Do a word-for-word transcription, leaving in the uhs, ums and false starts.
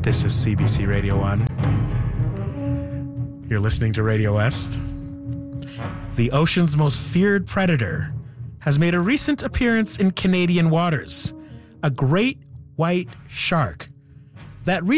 This is C B C Radio one. You're listening to Radio West. The ocean's most feared predator has made a recent appearance in Canadian waters. A great white shark that